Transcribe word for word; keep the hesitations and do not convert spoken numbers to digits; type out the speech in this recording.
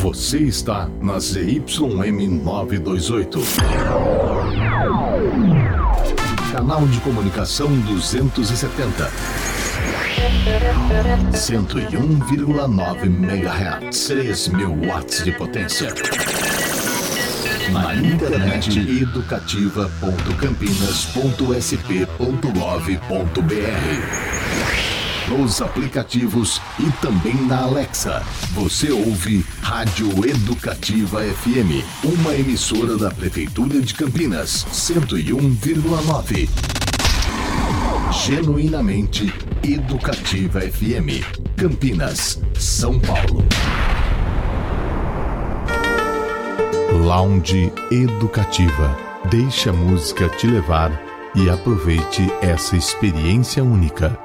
Você está na Z Y M novecentos e vinte e oito. Canal de comunicação duzentos e setenta. cento e um vírgula nove megahertz. três mil watts de potência. Na internet educativa ponto campinas ponto s p ponto gov ponto b r. Nos aplicativos e também na Alexa. Você ouve Rádio Educativa F M, uma emissora da Prefeitura de Campinas, cento e um vírgula nove. Genuinamente Educativa F M, Campinas, São Paulo. Lounge Educativa. Deixe a música te levar e aproveite essa experiência única.